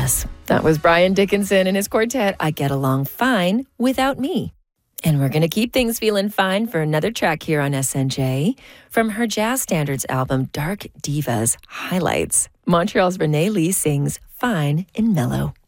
Yes, that was Brian Dickinson and his quartet, I Get Along Fine Without Me. And we're going to keep things feeling fine for another track here on SNJ from her Jazz Standards album, Dark Divas Highlights. Montreal's Renee Lee sings Fine and Mellow.